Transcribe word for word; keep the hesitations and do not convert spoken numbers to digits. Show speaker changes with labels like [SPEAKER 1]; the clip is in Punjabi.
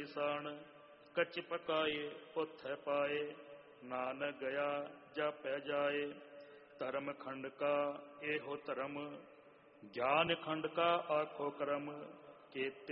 [SPEAKER 1] ਸਾਣ। ਕੱਚ ਪਕਾਏ ਉਥੈ ਪਾਏ, ਨਾਨਕ ਗਿਆ ਜਾਪੈ ਜਾਏ। ਧਰਮ ਖੰਡ ਕਾ ਇਹੋ ਧਰਮ, ਗਿਆਨ ਖੰਡ ਕਾ ਆਖੋ ਕਰਮ। ਕੇਤੇ